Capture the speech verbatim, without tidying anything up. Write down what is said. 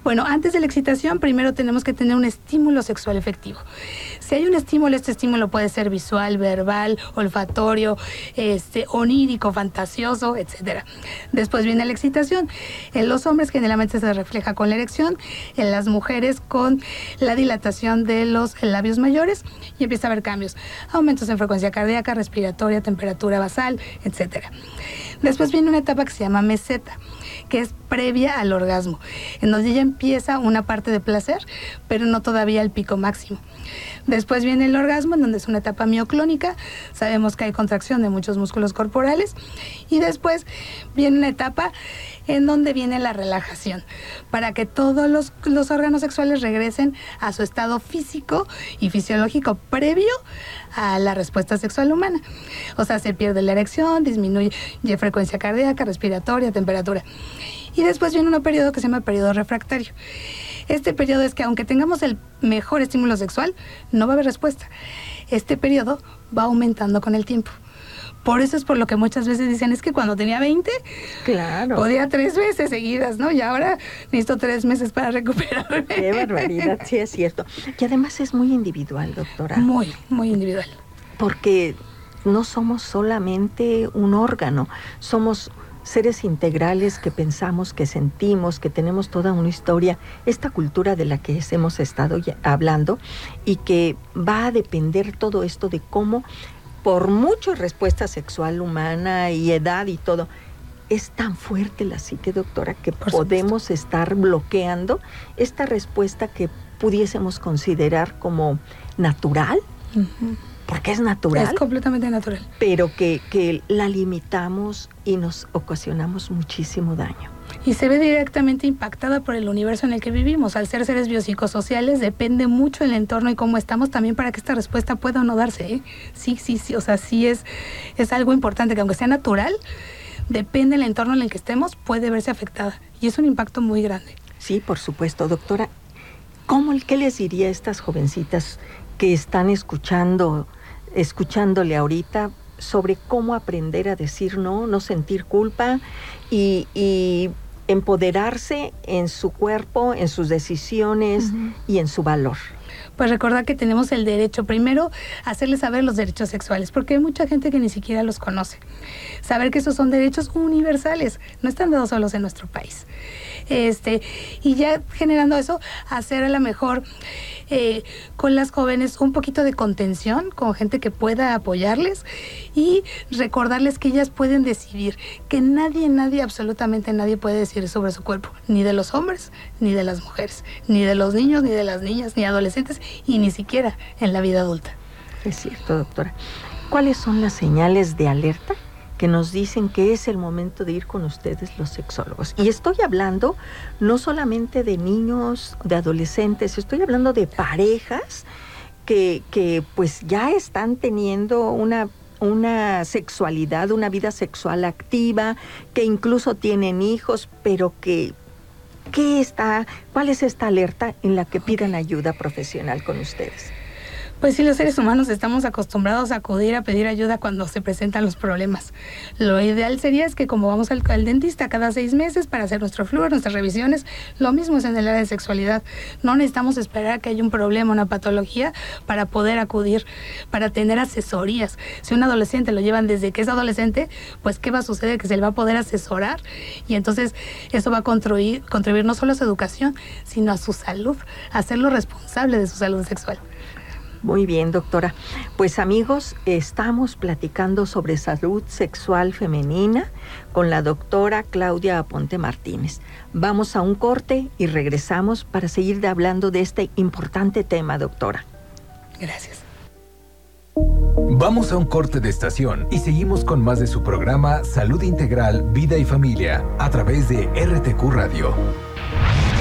Bueno, antes de la excitación, primero tenemos que tener un estímulo sexual efectivo. Si hay un estímulo, este estímulo puede ser visual, verbal, olfatorio, este, onírico, fantasioso, etcétera. Después viene la excitación. En los hombres generalmente se refleja con la erección, en las mujeres con la dilatación de los labios mayores y empieza a haber cambios, aumentos en frecuencia cardíaca, respiratoria, temperatura basal, etcétera. Después viene una etapa que se llama meseta, que es previa al orgasmo, en donde ya empieza una parte de placer, pero no todavía el pico máximo. Después viene el orgasmo, en donde es una etapa mioclónica, sabemos que hay contracción de muchos músculos corporales, y después viene una etapa en donde viene la relajación, para que todos los, los órganos sexuales regresen a su estado físico y fisiológico previo a la respuesta sexual humana. O sea, se pierde la erección, disminuye frecuencia cardíaca, respiratoria, temperatura. Y después viene un periodo que se llama periodo refractario. Este periodo es que aunque tengamos el mejor estímulo sexual, no va a haber respuesta. Este periodo va aumentando con el tiempo. Por eso es por lo que muchas veces dicen, es que cuando tenía veinte, claro, podía tres veces seguidas, ¿no? Y ahora necesito tres meses para recuperarme. Qué barbaridad, sí es cierto. Y además es muy individual, doctora. Muy, muy individual. Porque no somos solamente un órgano, somos seres integrales que pensamos, que sentimos, que tenemos toda una historia, esta cultura de la que hemos estado ya hablando, y que va a depender todo esto de cómo, por mucho respuesta sexual humana y edad y todo, es tan fuerte la psique, doctora, que por podemos supuesto. estar bloqueando esta respuesta que pudiésemos considerar como natural, uh-huh. porque es natural. Es completamente natural. Pero que, que la limitamos y nos ocasionamos muchísimo daño. Y se ve directamente impactada por el universo en el que vivimos. Al ser seres biopsicosociales, depende mucho el entorno y cómo estamos también para que esta respuesta pueda o no darse, ¿eh? Sí, sí, sí, o sea, sí es, es algo importante que aunque sea natural, depende del entorno en el que estemos, puede verse afectada. Y es un impacto muy grande. Sí, por supuesto, doctora. ¿Cómo, qué les diría a estas jovencitas que están escuchando, escuchándole ahorita sobre cómo aprender a decir no, no sentir culpa y, y empoderarse en su cuerpo, en sus decisiones uh-huh. y en su valor? Pues recordar que tenemos el derecho, primero, hacerles saber los derechos sexuales, porque hay mucha gente que ni siquiera los conoce. Saber que esos son derechos universales, no están dados solos en nuestro país. Este, y ya generando eso, hacer a lo mejor eh, con las jóvenes un poquito de contención, con gente que pueda apoyarles y recordarles que ellas pueden decidir, que nadie, nadie, absolutamente nadie puede decidir sobre su cuerpo, ni de los hombres, ni de las mujeres, ni de los niños, ni de las niñas, ni adolescentes, y ni siquiera en la vida adulta. Es cierto, doctora. ¿Cuáles son las señales de alerta que nos dicen que es el momento de ir con ustedes los sexólogos? Y estoy hablando no solamente de niños, de adolescentes, estoy hablando de parejas que, que pues ya están teniendo una, una sexualidad, una vida sexual activa, que incluso tienen hijos, pero que ¿qué está, cuál es esta alerta en la que pidan ayuda profesional con ustedes? Pues sí, los seres humanos estamos acostumbrados a acudir a pedir ayuda cuando se presentan los problemas. Lo ideal sería es que como vamos al, al dentista cada seis meses para hacer nuestro flúor, nuestras revisiones, lo mismo es en el área de sexualidad. No necesitamos esperar a que haya un problema, una patología para poder acudir, para tener asesorías. Si un adolescente lo llevan desde que es adolescente, pues ¿qué va a suceder? Que se le va a poder asesorar y entonces eso va a contribuir, contribuir no solo a su educación, sino a su salud, a hacerlo responsable de su salud sexual. Muy bien, doctora. Pues amigos, estamos platicando sobre salud sexual femenina con la doctora Claudia Aponte Martínez. Vamos a un corte y regresamos para seguir hablando de este importante tema, doctora. Gracias. Vamos a un corte de estación y seguimos con más de su programa Salud Integral, Vida y Familia a través de R T Q Radio.